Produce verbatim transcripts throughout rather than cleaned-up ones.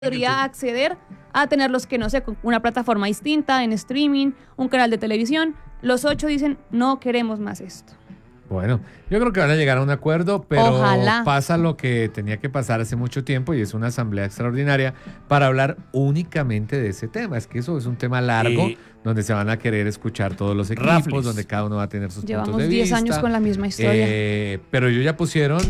podría acceder a tenerlos que, no sé, con una plataforma distinta, en streaming, un canal de televisión. Los ocho dicen, no queremos más esto. Bueno, yo creo que van a llegar a un acuerdo, pero Ojalá. pasa lo que tenía que pasar hace mucho tiempo y es una asamblea extraordinaria para hablar únicamente de ese tema. Es que eso es un tema largo, Eh, donde se van a querer escuchar todos los equipos, Raffles. donde cada uno va a tener sus Llevamos puntos de diez vista. años con la misma historia. Eh, pero ellos ya pusieron...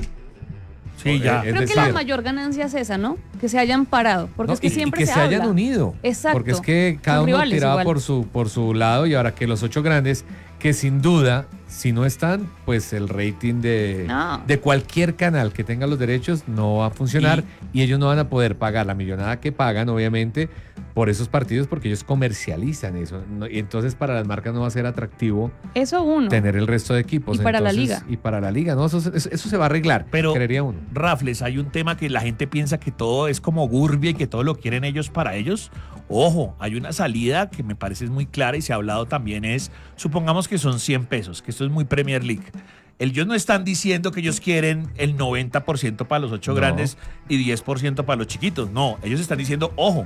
Sí, ya. Es Creo decir, que la mayor ganancia es esa, ¿no? Que se hayan parado, porque no, es que y- siempre y que se, se, hayan habla. unido. Exacto. Porque es que cada Son uno rivales tiraba igual. por su, por su lado y ahora que los ocho grandes, que sin duda, si no están, pues el rating de, No. de cualquier canal que tenga los derechos no va a funcionar y, ellos no van a poder pagar la millonada que pagan, obviamente, por esos partidos porque ellos comercializan eso. ¿no? Y entonces para las marcas no va a ser atractivo Eso uno. tener el resto de equipos. Y para la Entonces, liga. Y para la liga, ¿no? Eso, eso, eso se va a arreglar, Pero- creería uno. Raffles, hay un tema que la gente piensa que todo es como Gurbia y que todo lo quieren ellos para ellos. Ojo, hay una salida que me parece es muy clara y se ha hablado también es, supongamos que son cien pesos, que esto es muy Premier League. Ellos no están diciendo que ellos quieren el noventa por ciento para los ocho No. grandes y diez por ciento para los chiquitos. No, ellos están diciendo, ojo,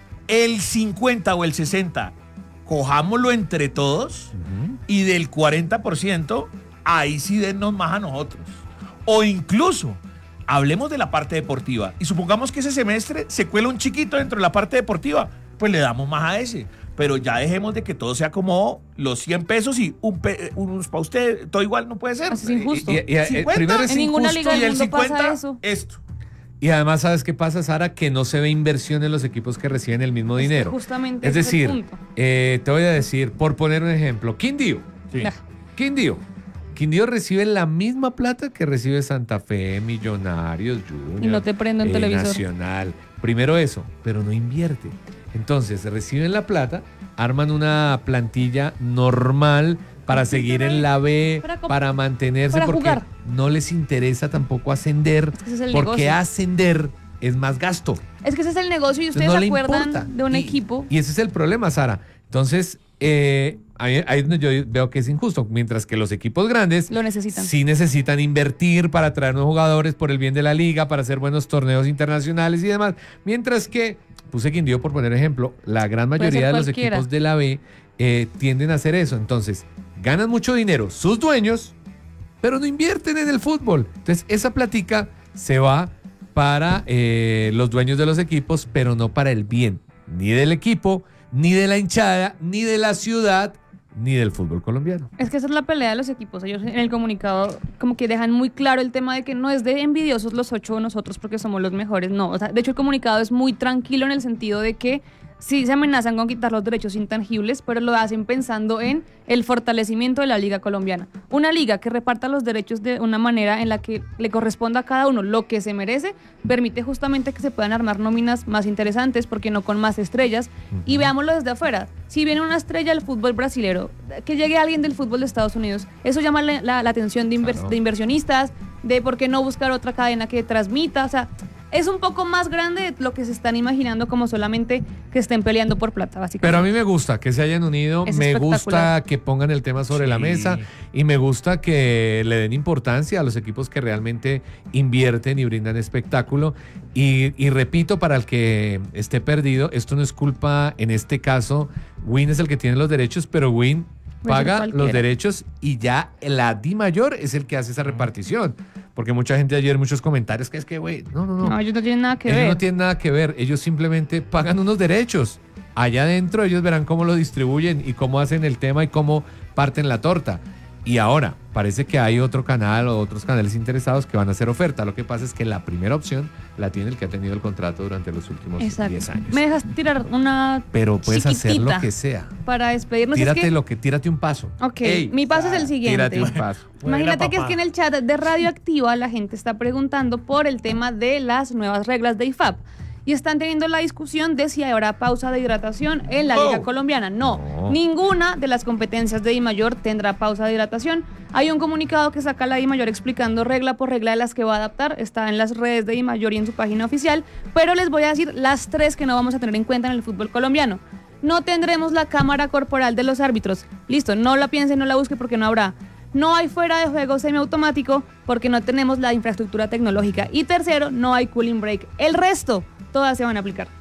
el cincuenta o el sesenta, cojámoslo entre todos Ujú. y del cuarenta por ciento, ahí sí dennos más a nosotros. O incluso, hablemos de la parte deportiva y supongamos que ese semestre se cuela un chiquito dentro de la parte deportiva, pues le damos más a ese. Pero ya dejemos de que todo sea como los cien pesos y un pe unos para usted, todo igual no puede ser. Así es injusto. Y- y- y- eh, cincuenta, primero es En ninguna injusto liga y del el mundo pasa cincuenta, eso. esto. Y además, ¿sabes qué pasa, Sara? Que no se ve inversión en los equipos que reciben el mismo Es que dinero. justamente Es ese es el decir, punto. eh, te voy a decir, por poner un ejemplo, Quindío. Sí. Ah, Quindío. Quindío recibe la misma plata que recibe Santa Fe, Millonarios, Junior. Y no te prendo en eh, televisor. Nacional. Primero eso, pero no invierte. Entonces, reciben la plata, arman una plantilla normal para seguir en la B, Para com- para mantenerse, para porque jugar. no les interesa tampoco ascender, Es que ese es el porque negocio. ascender es más gasto. Es que ese es el negocio y ustedes Entonces, se no le acuerdan importa. de un Y- equipo. Y ese es el problema, Sara. Entonces, eh, ahí, ahí es donde yo veo que es injusto. Mientras que los equipos grandes Lo necesitan. sí necesitan invertir para traer nuevos jugadores por el bien de la liga, para hacer buenos torneos internacionales y demás. Mientras que, puse Quindío por poner ejemplo, la gran Puede mayoría ser de los cualquiera. equipos de la B eh, tienden a hacer eso. Entonces, ganan mucho dinero sus dueños, pero no invierten en el fútbol. Entonces, esa platica se va para eh, los dueños de los equipos, pero no para el bien ni del equipo, ni de la hinchada, ni de la ciudad, ni del fútbol colombiano. Es que esa es la pelea de los equipos. Ellos en el comunicado como que dejan muy claro el tema de que no es de envidiosos los ocho nosotros porque somos los mejores. No, o sea, de hecho el comunicado es muy tranquilo en el sentido de que sí se amenazan con quitar los derechos intangibles, pero lo hacen pensando en el fortalecimiento de la liga colombiana. Una liga que reparta los derechos de una manera en la que le corresponda a cada uno lo que se merece, permite justamente que se puedan armar nóminas más interesantes, porque no con más estrellas. Y veámoslo desde afuera. Si viene una estrella del fútbol brasilero, que llegue alguien del fútbol de Estados Unidos, eso llama la, la- la atención de, invers- Claro. de inversionistas, de por qué no buscar otra cadena que transmita. O sea, es un poco más grande de lo que se están imaginando como solamente que estén peleando por plata, básicamente. Pero a mí me gusta que se hayan unido, Es me gusta espectacular. que pongan el tema sobre Sí. la mesa y me gusta que le den importancia a los equipos que realmente invierten y brindan espectáculo. Y, y repito, para el que esté perdido, esto no es culpa, en este caso, Win es el que tiene los derechos, pero Win Puede ser paga cualquiera. los derechos y ya la Di Mayor es el que hace esa repartición. Porque mucha gente ayer, muchos comentarios, que es que, güey, no, no, no. No, ellos no tienen nada que ellos ver. no tienen nada que ver, ellos simplemente pagan unos derechos. Allá adentro ellos verán cómo lo distribuyen y cómo hacen el tema y cómo parten la torta. Y ahora, parece que hay otro canal o otros canales interesados que van a hacer oferta. Lo que pasa es que la primera opción la tiene el que ha tenido el contrato durante los últimos Exacto. diez años. ¿Me dejas tirar una Pero puedes hacer chiquitita lo que sea. para despedirnos? Es Tírate que- lo que, tírate un paso. Ok, Ey, mi paso es el siguiente. Tírate un paso. Imagínate que es papá. que en el chat de Radioactiva la gente está preguntando por el tema de las nuevas reglas de I F A P. Y están teniendo la discusión de si habrá pausa de hidratación en la Oh. Liga Colombiana. No, No. ninguna de las competencias de Dimayor tendrá pausa de hidratación. Hay un comunicado que saca la Dimayor explicando regla por regla de las que va a adaptar. Está en las redes de Dimayor y en su página oficial. Pero les voy a decir las tres que no vamos a tener en cuenta en el fútbol colombiano. No tendremos la cámara corporal de los árbitros. Listo, no la piense, no la busque porque no habrá. No hay fuera de juego semiautomático porque no tenemos la infraestructura tecnológica. Y tercero, no hay cooling break. El resto, todas se van a aplicar.